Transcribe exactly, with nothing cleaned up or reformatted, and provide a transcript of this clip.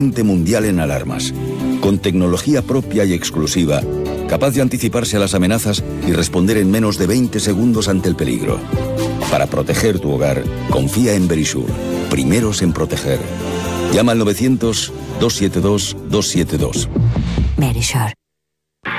mundial en alarmas, con tecnología propia y exclusiva, capaz de anticiparse a las amenazas y responder en menos de veinte segundos ante el peligro. Para proteger tu hogar, confía en Verisure, primeros en proteger. Llama al novecientos, doscientos setenta y dos, doscientos setenta y dos. Verisure.